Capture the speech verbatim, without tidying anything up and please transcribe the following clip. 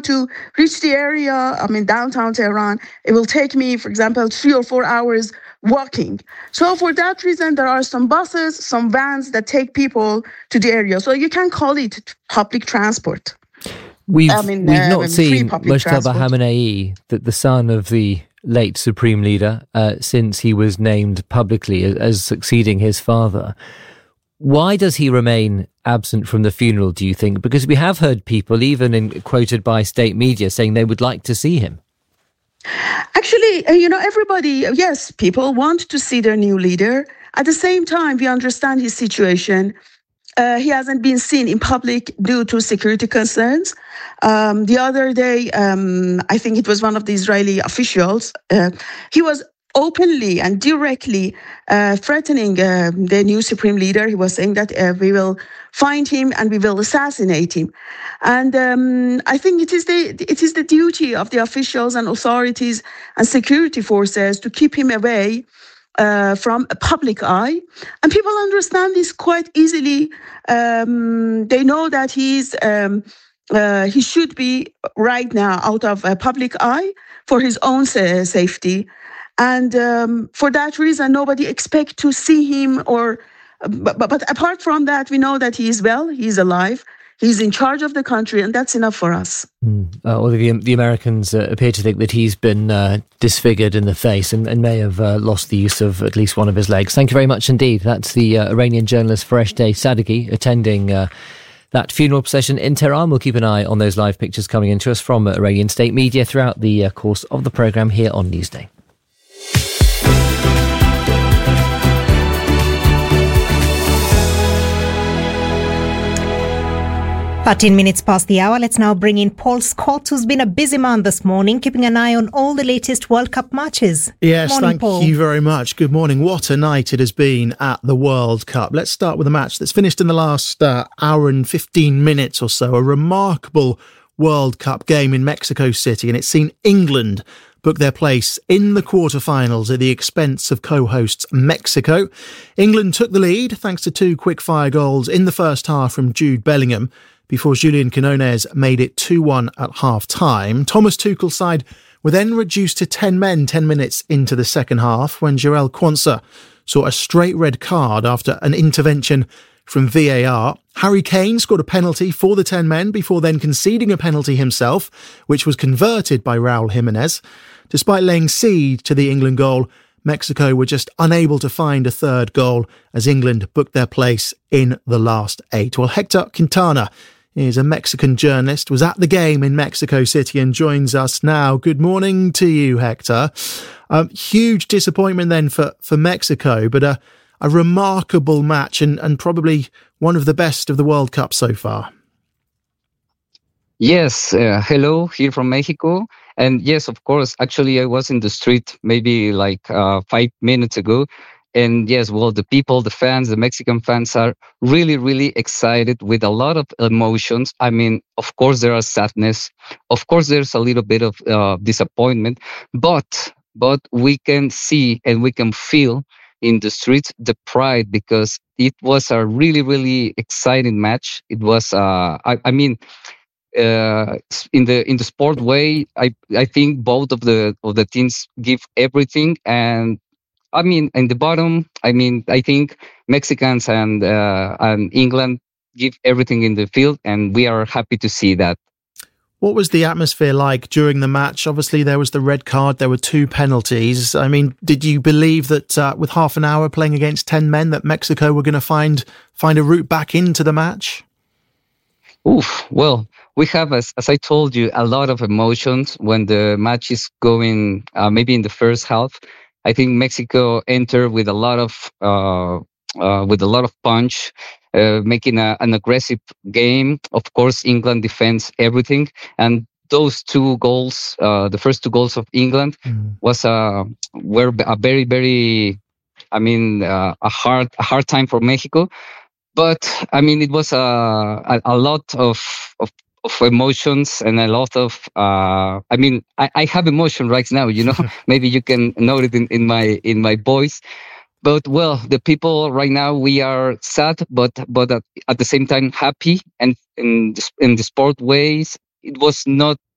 to reach the area, I mean, downtown Tehran, it will take me, for example, three or four hours walking. So for that reason, there are some buses, some vans that take people to the area. So you can call it public transport. We've, I mean, we've uh, not seen Mojtaba Khamenei, the, the son of the late Supreme Leader, uh, since he was named publicly as, as succeeding his father. Why does he remain absent from the funeral, do you think? Because we have heard people, even in, quoted by state media, saying they would like to see him. Actually, uh, you know, everybody, yes, people want to see their new leader. At the same time, we understand his situation. Uh, he hasn't been seen in public due to security concerns. Um, the other day, um, I think it was one of the Israeli officials, uh, he was openly and directly uh, threatening uh, the new supreme leader. He was saying that uh, we will find him and we will assassinate him. And um, I think it is the it is the duty of the officials and authorities and security forces to keep him away Uh, from a public eye, and people understand this quite easily. Um, they know that he's um, uh, he should be right now out of a public eye for his own sa- safety, and um, for that reason, nobody expects to see him. Or, but, but apart from that, we know that he is well, he is alive. He's in charge of the country, and that's enough for us. Mm. Uh, well, the, the Americans uh, appear to think that he's been uh, disfigured in the face and, and may have uh, lost the use of at least one of his legs. Thank you very much indeed. That's the uh, Iranian journalist Fereshteh Sadeghi attending uh, that funeral procession in Tehran. We'll keep an eye on those live pictures coming into us from uh, Iranian state media throughout the uh, course of the programme here on Newsday. thirteen minutes past the hour. Let's now bring in Paul Scott, who's been a busy man this morning, keeping an eye on all the latest World Cup matches. Yes, morning, thank Paul. you very much. Good morning. What a night it has been at the World Cup. Let's start with a match that's finished in the last uh, hour and fifteen minutes or so. A remarkable World Cup game in Mexico City, and it's seen England book their place in the quarterfinals at the expense of co-hosts Mexico. England took the lead thanks to two quick-fire goals in the first half from Jude Bellingham, before Julian Quinones made it two one at half-time. Thomas Tuchel's side were then reduced to ten men ten minutes into the second half when Jarell Quansah saw a straight red card after an intervention from V A R. Harry Kane scored a penalty for the ten men before then conceding a penalty himself, which was converted by Raul Jimenez. Despite laying siege to the England goal, Mexico were just unable to find a third goal as England booked their place in the last eight. Well, Hector Quintana is a Mexican journalist, was at the game in Mexico City and joins us now. Good morning to you, Hector. Um, huge disappointment then for, for Mexico, but a, a remarkable match and, and probably one of the best of the World Cup so far. Yes, uh, hello, here from Mexico. And yes, of course, actually I was in the street maybe like uh, five minutes ago. And yes, well, the people, the fans, the Mexican fans are really, really excited with a lot of emotions. I mean, of course, there are sadness. Of course, there's a little bit of uh, disappointment. But but we can see and we can feel in the streets the pride, because it was a really, really exciting match. It was, uh, I, I mean, uh, in the in the sport way, I I think both of the of the teams give everything. And I mean, in the bottom, I mean, I think Mexicans and uh, and England give everything in the field, and we are happy to see that. What was the atmosphere like during the match? Obviously, there was the red card, there were two penalties. I mean, did you believe that uh, with half an hour playing against ten men that Mexico were going to find find a route back into the match? Oof, well, we have, as, as I told you, a lot of emotions when the match is going, uh, maybe in the first half. I think Mexico entered with a lot of uh, uh, with a lot of punch, uh, making a, an aggressive game. Of course, England defends everything, and those two goals, uh, the first two goals of England, mm. was uh, were a very, very, I mean, uh, a hard a hard time for Mexico. But I mean, it was a a, a lot of, of of emotions and a lot of, uh, I mean, I, I have emotion right now, you know, maybe you can note it in, in my, in my voice, but well, the people right now, we are sad, but, but at, at the same time happy. And in, in the sport ways, it was not